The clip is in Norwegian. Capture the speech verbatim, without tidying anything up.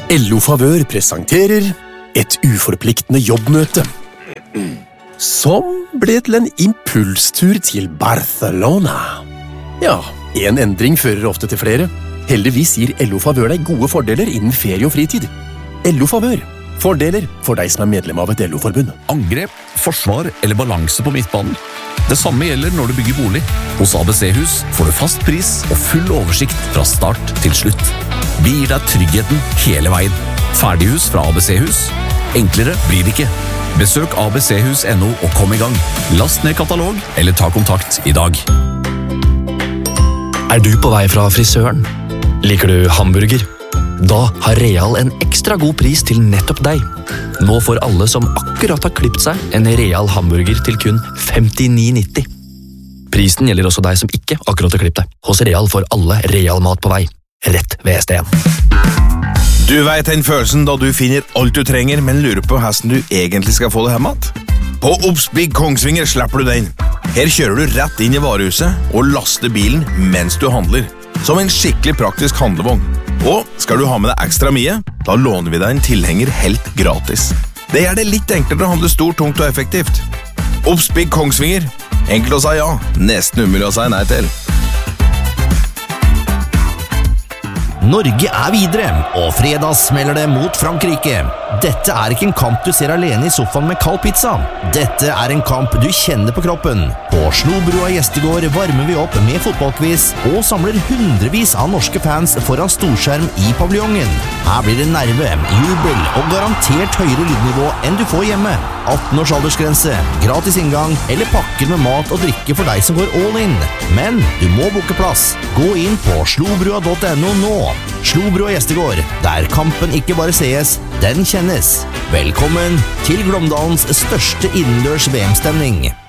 L O Favør presenterer et uforpliktende jobbmøte, som ble til en impulstur til Barcelona. Ja, en endring fører ofte til flere. Heldigvis gir L O Favør deg gode fordeler innen ferie og fritid. L O Favør. Fordeler for deg som er medlem av et L O-forbund. Angrep, forsvar eller balanse på midtbanen. Det samme gjelder når du bygger bolig. Hos A B C-hus får du fast pris og full oversikt fra start til slutt. Vi gir deg tryggheten hele veien. Ferdighus fra A B C-hus. Enklere blir det ikke. Besøk A B C hus punktum no og kom i gang. Last ned katalog eller ta kontakt i dag. Er du på vei fra frisøren? Liker du hamburger? Da har Real en ekstra god pris til nettopp deg. Nå får alle som akkurat har klippet seg en Real hamburger til kun femtini nitti. Prisen gjelder også deg som ikke akkurat har klippet deg. Hos Real får alle Real mat på vei. Rett ved S D en. Du vet den følelsen da du finner alt du trenger, men lurer på hvordan du egentlig skal få det hjemme igjen? På Obs Big Kongsvinger slipper du den. Her kjører du rett inn i varehuset og laster bilen mens du handler. Som en skikkelig praktisk handlevogn. Og skal du ha med deg ekstra mye, da låner vi deg en tilhenger helt gratis. Det gjør det litt enklere å handle stort, tungt og effektivt. Obs Big Kongsvinger. Enkelt å si ja, nesten umulig å si nei til. Norge er videre, og fredag smeller det mot Frankrike. Dette er ikke en kamp du ser alene i sofaen med kald pizza. Dette er en kamp du kjenner på kroppen. På Slobrua Gjestegård varmer vi opp med fotballquiz og samler hundrevis av norske fans foran storskjerm i paviljongen. Her blir det nerve, jubel og garantert høyere lydnivå enn du får hjemme. atten års aldersgrense, gratis inngang eller pakker med mat og drikke for deg som går all in. Men du må boke plass. Gå inn på slobrua punktum no nå. Slobrua Gjestegård, der kampen ikke bare sees, den kjennes. Velkommen til Glåmdalens største innendørs V M-stemning.